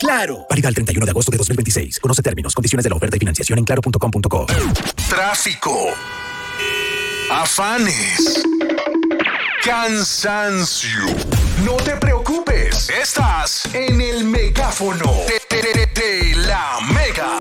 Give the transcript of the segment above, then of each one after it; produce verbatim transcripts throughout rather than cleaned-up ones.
¡Claro! Válida el treinta y uno de agosto de dos mil veintiséis. Conoce términos, condiciones de la oferta y financiación en claro punto com punto co. Tráfico. Afanes. Cansancio. No te preocupes. Estás en el megáfono de, de, de, de la Mega.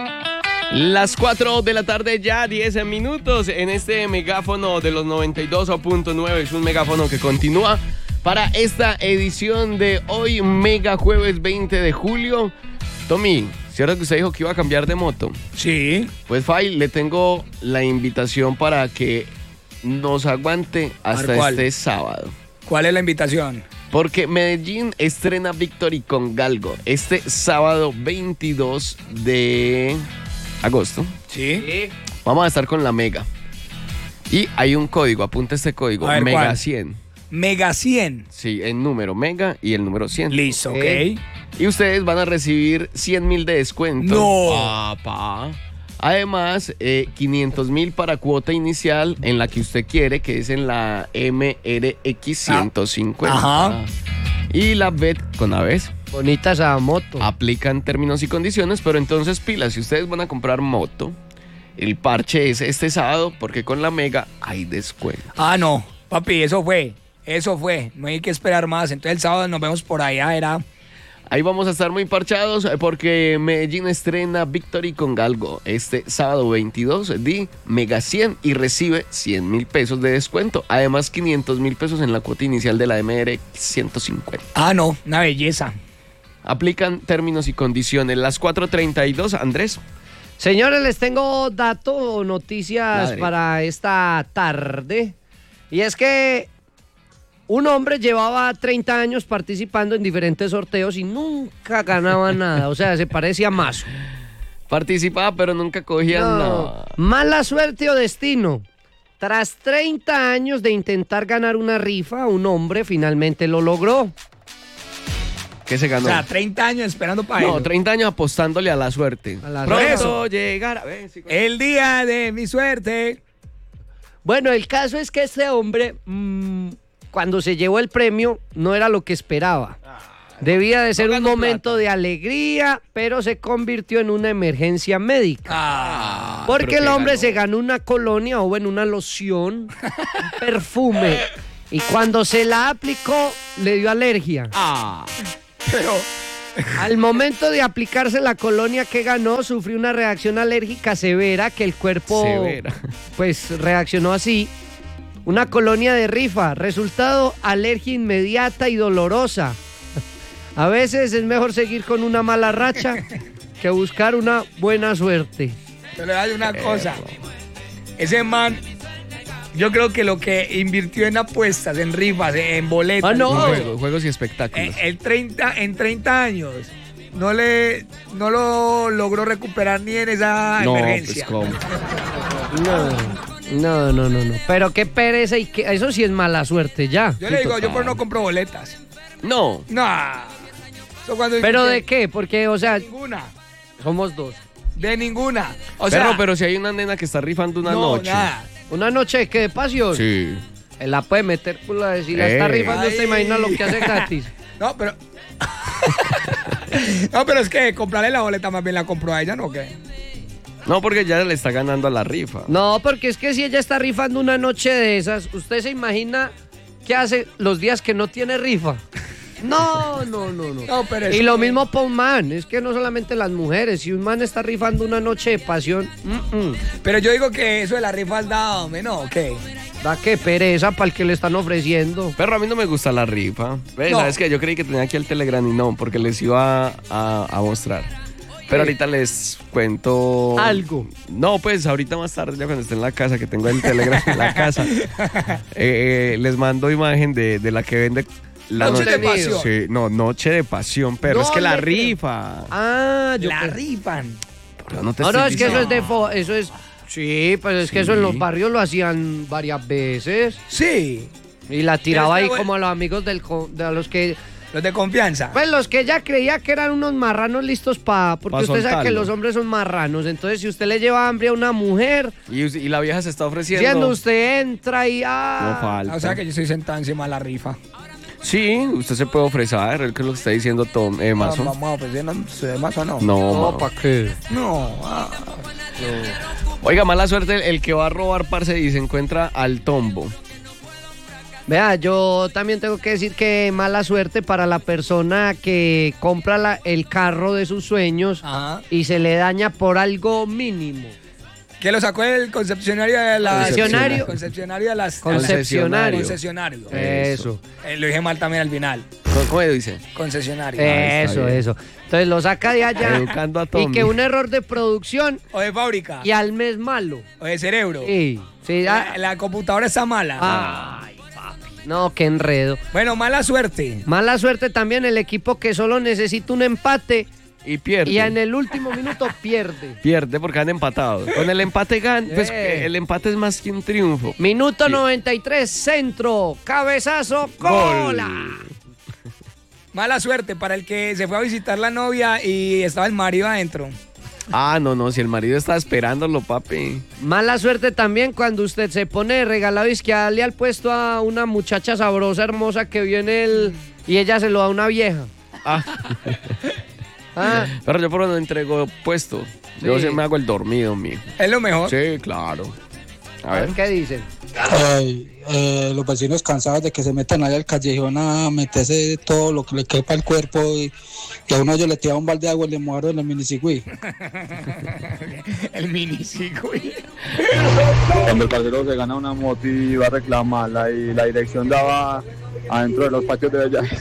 Las cuatro de la tarde, ya diez minutos en este megáfono de los noventa y dos punto nueve. Es un megáfono que continúa para esta edición de hoy, Mega Jueves veinte de julio. Tommy, ¿cierto que usted dijo que iba a cambiar de moto? Sí. Pues, Fay, le tengo la invitación para que nos aguante hasta este sábado. ¿Cuál es la invitación? Porque Medellín estrena Victory con Galgo este sábado veintidós de agosto. Sí. Vamos a estar con la Mega. Y hay un código, apunta este código, ver, Mega ¿cuál? cien. Mega cien. Sí, el número Mega y el número cien. Listo, ok. ¿Eh? Y ustedes van a recibir cien mil de descuento. No. Papá. Además, eh, quinientos mil para cuota inicial en la que usted quiere, que es en la M R X ciento cincuenta. Ajá. Y la B E T con Aves. Bonita esa moto. Aplican términos y condiciones, pero entonces pilas, si ustedes van a comprar moto, el parche es este sábado porque con la Mega hay descuento. Ah, no, papi, eso fue, eso fue, no hay que esperar más, entonces el sábado nos vemos por allá, era... Ahí vamos a estar muy parchados porque Medellín estrena Victory con Galgo este sábado veintidós de Mega cien y recibe cien mil pesos de descuento. Además, quinientos mil pesos en la cuota inicial de la M R ciento cincuenta. Ah, no, una belleza. Aplican términos y condiciones. Las cuatro treinta y dos, Andrés. Señores, les tengo datos o noticias Madre. para esta tarde. Y es que un hombre llevaba treinta años participando en diferentes sorteos y nunca ganaba nada. O sea, se parecía a Mazo. Participaba, pero nunca cogía No, nada. mala suerte o destino. Tras treinta años de intentar ganar una rifa, un hombre finalmente lo logró. ¿Qué se ganó? O sea, treinta años esperando para No, eso. treinta años apostándole a la suerte. A la Pronto suerte. llegará. Ven, sí, El día de mi suerte. Bueno, el caso es que este hombre, mmm, cuando se llevó el premio, no era lo que esperaba. Debía de ser no un ganó momento plata. de alegría, pero se convirtió en una emergencia médica. Ah, Porque pero el ¿qué hombre ganó? se ganó una colonia o bueno, una loción, un perfume. Y cuando se la aplicó, le dio alergia. Ah, pero... Al momento de aplicarse la colonia que ganó, sufrió una reacción alérgica severa que el cuerpo severa. pues reaccionó así. Una colonia de rifa, resultado alergia inmediata y dolorosa. A veces es mejor seguir con una mala racha que buscar una buena suerte. Pero le doy una cosa. Ese man, yo creo que lo que invirtió en apuestas, en rifas, en boletas, Ah, no. en todo eso, Juegos, juegos y espectáculos. en, en treinta, en treinta años no le no lo logró recuperar ni en esa no, emergencia. pues cómo. No, no, no, no, no. Pero qué pereza y qué, eso sí es mala suerte ya. Yo Sí, le digo, total. yo por no compro boletas. No. No. Eso cuando ¿Pero dice de qué? Porque, o sea, ninguna. somos dos. De ninguna. O Perro, sea, pero si hay una nena que está rifando una no, noche. nada. Una noche que de pasión. Sí. Él la puede meter por la de si la está Eh. rifando, Ay. ¿usted imagina lo que hace gratis? No, pero No, pero es que comprarle la boleta más bien la compró a ella, ¿no? ¿Qué? No, porque ya le está ganando a la rifa. No, porque es que si ella está rifando una noche de esas, ¿usted se imagina qué hace los días que no tiene rifa? No, no, no, no. No, pero es Y lo que- mismo para un man, es que no solamente las mujeres, si un man está rifando una noche de pasión, mm, mm, Pero yo digo que eso de la rifa es dado, ¿me no? ¿Qué? da que pereza para el que le están ofreciendo. Perro, a mí no me gusta la rifa. ¿Ves? No. ¿Sabes qué? Yo creí que tenía aquí el Telegram y no, porque les iba a, a- a mostrar. Pero ahorita les cuento... Algo. No, pues ahorita más tarde, ya cuando esté en la casa, que tengo el Telegram en la casa, eh, les mando imagen de, de la que vende... La Noche de noche- pasión. Sí, no, noche de pasión, pero No es que la le creo. rifa. Ah, yo La pe- rifan. Pero no te No, no, estoy es que eso es de... diciendo. fo- Eso es... Sí, pues es que eso en los barrios lo hacían varias veces. Sí. Y la tiraba Pero ahí es que, como a los amigos del... co- de los que... Los de confianza. Pues los que ella creía que eran unos marranos listos para... Porque Pa' usted sabe soltarlo. que los hombres son marranos. Entonces, si usted le lleva hambre a una mujer, Y, y la vieja se está ofreciendo. siendo usted entra y... No Ah, falta. O sea que yo estoy sentado encima de la rifa. Sí, usted se puede ofrecer, es que lo que está diciendo Tom, eh, Mazo. No, vamos a ofrecer Mazo, no. No, No, ma. ¿para qué? No, ah, Oiga, mala suerte el que va a robar, parce, y se encuentra al tombo. Vea, yo también tengo que decir que mala suerte para la persona que compra la- el carro de sus sueños ajá. y se le daña por algo mínimo. Que lo sacó el concepcionario de la... Concesionario. Concepcionario de las... Concepcionario. Concesionario. Eso. Eh, lo dije mal también al final. ¿Cómo, cómo dice? Concesionario. Ahí está Eso, bien. eso. Entonces lo saca de allá Educando a y Tommy. que un error de producción O de fábrica. y al mes malo. O de cerebro. Sí, sí. La, ah, la computadora está mala. Ay, papi. No, qué enredo. Bueno, mala suerte. Mala suerte también el equipo que solo necesita un empate Y pierde. y en el último minuto pierde. Pierde porque han empatado. Con el empate gan, pues Eh. el empate es más que un triunfo. Minuto Sí. noventa y tres, centro, cabezazo, cola. Mala suerte para el que se fue a visitar la novia y estaba el marido adentro. Ah, no, no, si el marido está esperándolo, papi. Mala suerte también cuando usted se pone regalado y es que darle al puesto a una muchacha sabrosa, hermosa que viene el y ella se lo da a una vieja. Ah, Ah, pero yo por lo menos entrego puesto. Yo Sí. sí me hago el dormido, mijo. Es lo mejor. Sí, claro. A a ver. ver qué dicen. Ay, eh, los vecinos cansados de que se metan allá al callejón a meterse todo lo que le quepa al cuerpo y, y a uno ellos le tira un balde de agua y le muerden el minicigüí. El minicico. Cuando el parcero se gana una moto y va a reclamarla y la dirección daba adentro de los patios de allá.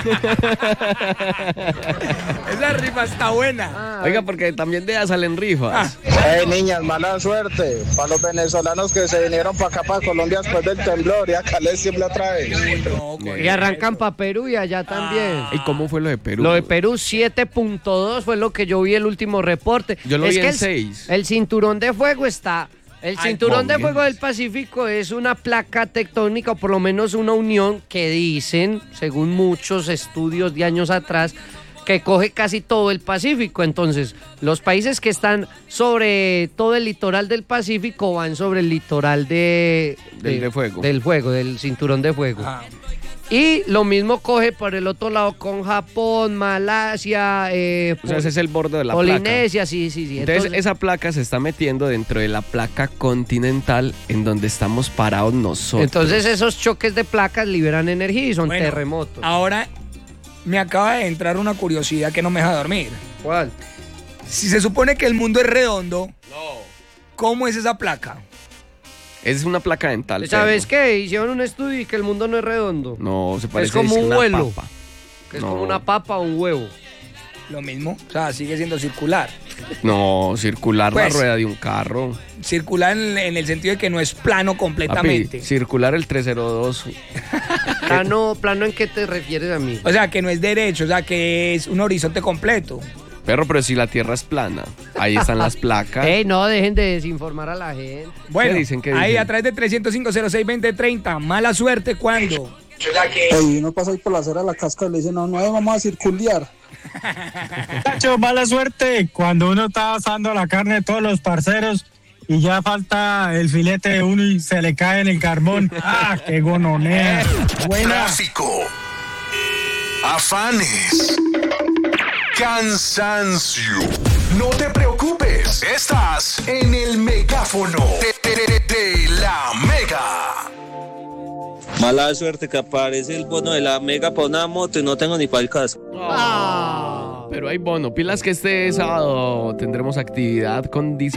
Esa rifa está buena. Ah, Oiga, porque también de allá salen rifas. Hey niñas, mala suerte para los venezolanos que se vinieron para acá, para Colombia después del temblor y acá les tiembla otra vez. No, con y arrancan eso. para Perú y allá también. ¿Y cómo fue lo de Perú? Lo de Perú siete punto dos fue lo que yo vi el último reporte. Yo lo Es vi que en el, seis. El cinturón de fuego está. El Ay, cinturón de pongue. fuego del Pacífico es una placa tectónica o por lo menos una unión que dicen, según muchos estudios de años atrás, que coge casi todo el Pacífico. Entonces, los países que están sobre todo el litoral del Pacífico van sobre el litoral de, Del de fuego. Del fuego, del cinturón de fuego. Ah, Y lo mismo coge por el otro lado con Japón, Malasia, eh, O sea, ese es el borde de la Polinesia, sí, sí, sí. placa. Entonces, Entonces, esa placa se está metiendo dentro de la placa continental en donde estamos parados nosotros. entonces esos choques de placas liberan energía y son bueno, terremotos. Ahora me acaba de entrar una curiosidad que no me deja dormir. ¿Cuál? Si se supone que el mundo es redondo, ¿cómo es esa placa? Es una placa dental. ¿Sabes perro. qué? Hicieron un estudio y que el mundo no es redondo. No, se parece como a un una vuelo. papa. Que es No. como una papa o un huevo. Lo mismo. O sea, sigue siendo circular. No, circular Pues, la rueda de un carro. Circular en, en el sentido de que no es plano Papi, completamente. circular el trescientos dos. Plano, plano, ¿en qué te refieres a mí? O sea, que no es derecho, o sea, que es un horizonte completo. Perro, pero si la tierra es plana, ahí están las placas. Ey, no, dejen de desinformar a la gente. Bueno, dicen? ¿Qué ahí dicen? a través de trescientos cinco cero seis veinte treinta, mala suerte cuando. Y uno pasa ahí por la acera de la casca y le dice, no, no, vamos a circular. Muchacho, mala suerte cuando uno está asando la carne de todos los parceros y ya falta el filete de uno y se le cae en el carbón. ¡Ah, qué gononea! Buena. Tráfico, afanes, cansancio. No te preocupes, estás en el megáfono de, de- de- de la Mega. Mala suerte que aparece el bono de la Mega para una moto y no tengo ni para el casco. Pero hay bono. Pilas que este sábado tendremos actividad con